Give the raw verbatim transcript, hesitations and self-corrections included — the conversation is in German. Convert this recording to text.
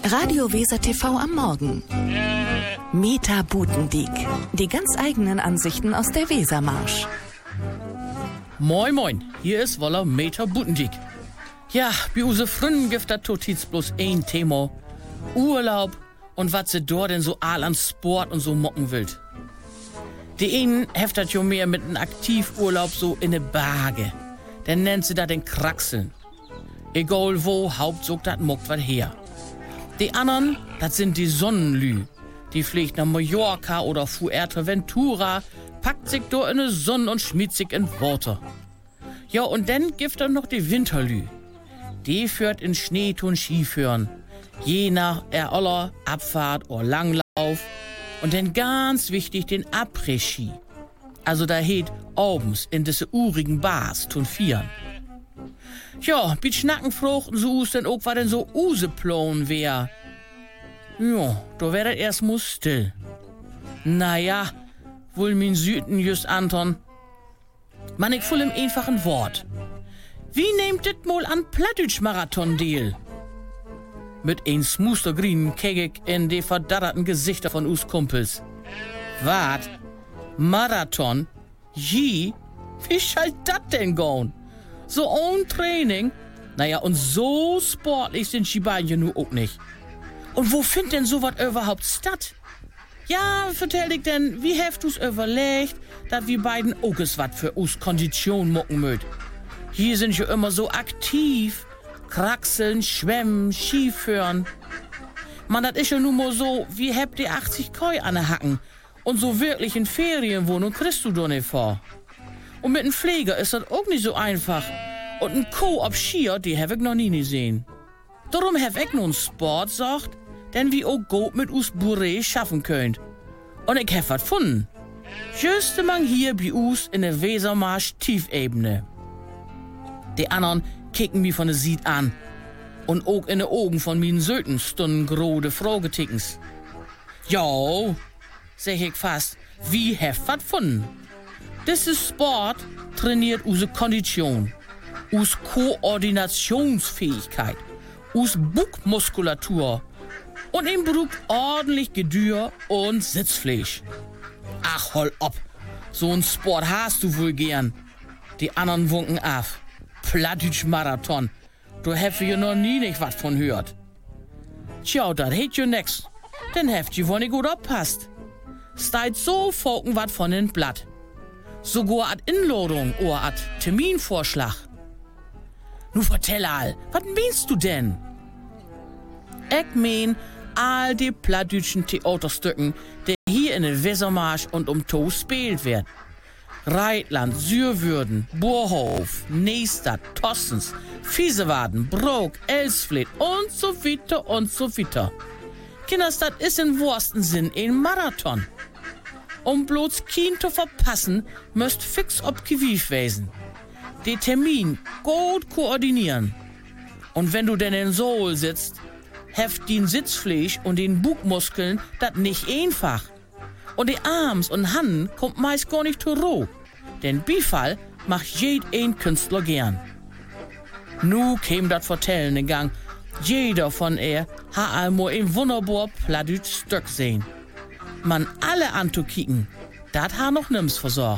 Radio Weser T V am Morgen. Meta Butendiek. Die ganz eigenen Ansichten aus der Wesermarsch. Moin moin, hier ist Woller Meta Butendiek. Ja, bei use Fründen gibt das Totiz bloß ein Thema. Urlaub und was sie dort denn so all an Sport und so mocken will. Die einen heftet jo mehr mit einem Aktivurlaub so in ne Bage. Dann nennt sie da den Kraxeln. Egal wo, Hauptzug dat muckt wat her. Die anderen, das sind die Sonnenlü. Die fliegt nach Mallorca oder Fuerteventura, packt sich do in ne Sonne und schmied sich in Worte. Ja, und dann gibt er noch die Winterlü. Die führt in Schneetun Skiführen. Je nach er aller Abfahrt oder Langlauf. Und dann ganz wichtig den Après-Ski. Also da heet abends in diese urigen Bars tun Vieren. Ja, mit Schnacken fruchten so us denn auch, was denn so Useplan wär. Ja, da wär das erst mal still. Naja, wohl min Süden just Anton. Man, ich voll im einfachen Wort. Wie nehmt dit mal an Plattdütsch-Marathon-Deal? Mit ein smoother grünen Kegek in de verdatterten Gesichter von us Kumpels. Wat? Marathon? Je? Wie schall dat denn gehen? So ohne Training? Naja, und so sportlich sind die beiden ja nur auch nicht. Und wo findet denn sowas überhaupt statt? Ja, vertell ich denn, wie heft du's überlegt, dass wir beiden auch wat für us Kondition mucken möt? Hier sind ja immer so aktiv. Kraxeln, schwemmen, Skiführen. Man, das ist ja nun mal so, wie habt ihr achtzig Koi an der Hacken. Und so wirklich in Ferienwohnung kriegst du doch nicht vor. Und mit einem Pfleger ist das auch nicht so einfach. Und ein Co ob Skier, die hab ich noch nie gesehen. Darum hab ich nun Sport sagt, denn wie auch gut mit us Bourré schaffen könnt. Und ich hab wat gefunden. Just man hier bei us in der Wesermarsch Tiefebene. Die anderen kicken mich von der Sied an. Und auch in den Augen von min Söten stunden grode Fragetickens. Jo, sag ich fast, wie heft wat gefunden. Diese Sport trainiert use Kondition, us Koordinationsfähigkeit, us Buckmuskulatur und im Beruf ordentlich Gedür und Sitzfleisch. Ach, hol ob, so ein Sport hast du wohl gern. Die anderen wunken af. Plattdütsch-Marathon, du heft ja noch nie nicht was von hört. Tja, dat heet jo nix, denn heft je wohl nicht gut oppasst. Steit so folgen wat von den Blatt. Sogar ad Inladung oder ad Terminvorschlag. Nu vertell all, wat meinst du denn? Ich mein, all die plattdütschen Theaterstücken, die hier in der Wesermarsch und um To spielt werden. Reitland, Sürwürden, Burhof, Neestadt, Tossens, Viesewaden, Brok, Elsfleth und so weiter und so weiter. Kinders, das ist in wahrsten Sinn ein Marathon. Um bloß kein zu verpassen, müsst fix ob Gewief wesen. Den Termin gut koordinieren. Und wenn du denn in Sohl sitzt, heft den Sitzfleisch und den Bugmuskeln das nicht einfach. Und die Arms und Handen kommt meist gar nicht zur Ruhe. Denn Bifall macht jed ein Künstler gern. Nu käm dat Vertellen in Gang. Jeder von er ha einmal ein wunderbar plattdütsch Stück sehen. Man alle anzukicken, dat ha noch nims versorgt.